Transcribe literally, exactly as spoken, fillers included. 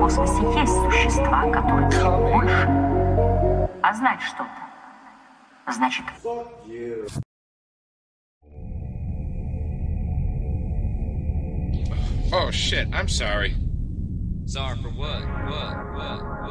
космосе есть существа, которые больше. А знать что-то значит... Oh shit, I'm sorry. Sorry for what? What? What?